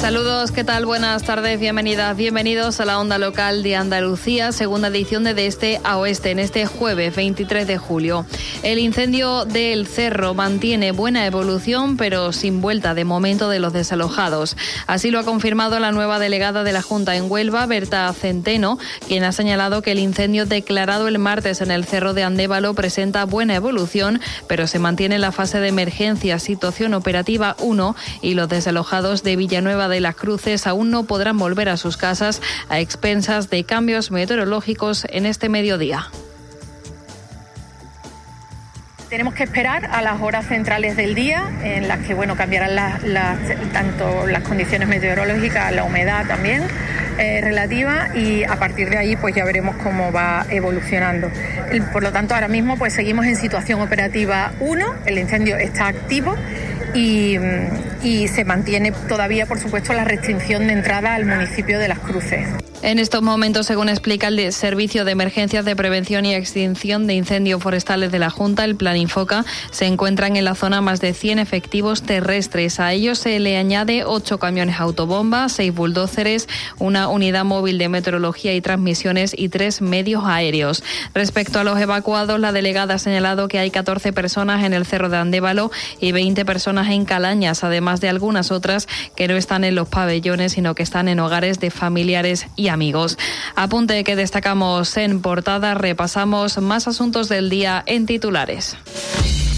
Saludos, ¿qué tal? Buenas tardes, bienvenidas, bienvenidos a la Onda Local de Andalucía, segunda edición de Este a Oeste, en este jueves 23 de julio. El incendio del Cerro mantiene buena evolución, pero sin vuelta de momento de los desalojados. Así lo ha confirmado la nueva delegada de la Junta en Huelva, Berta Centeno, quien ha señalado que el incendio declarado el martes en el Cerro de Andévalo presenta buena evolución, pero se mantiene en la fase de emergencia, situación operativa 1, y los desalojados de Villanueva de las Cruces aún no podrán volver a sus casas a expensas de cambios meteorológicos en este mediodía. Tenemos que esperar a las horas centrales del día, en las que cambiarán tanto las condiciones meteorológicas, la humedad también relativa, y a partir de ahí ya veremos cómo va evolucionando. Por lo tanto, ahora mismo seguimos en situación operativa 1, el incendio está activo y se mantiene todavía, por supuesto, la restricción de entrada al municipio de Las Cruces. En estos momentos, según explica el Servicio de Emergencias de Prevención y Extinción de Incendios Forestales de la Junta, el Plan Infoca, se encuentran en la zona más de 100 efectivos terrestres. A ellos se le añade 8 camiones autobomba, 6 bulldóceres, una unidad móvil de meteorología y transmisiones y 3 medios aéreos. Respecto a los evacuados, la delegada ha señalado que hay 14 personas en el Cerro de Andévalo y 20 personas en Calañas, además de algunas otras que no están en los pabellones, sino que están en hogares de familiares y amigos. Apunte que destacamos en portada, repasamos más asuntos del día en titulares.